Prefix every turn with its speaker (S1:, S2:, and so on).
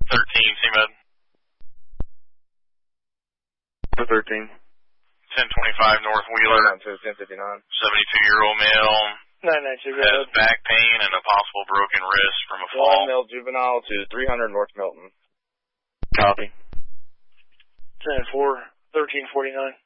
S1: CMed.
S2: 13.
S1: 1025 North Wheeler.
S2: 1059.
S1: 72-year-old male.
S3: 992,
S1: Has back pain and a possible broken wrist from a fall.
S2: Male juvenile to 300 North Milton. Copy.
S3: 10-4, 1349.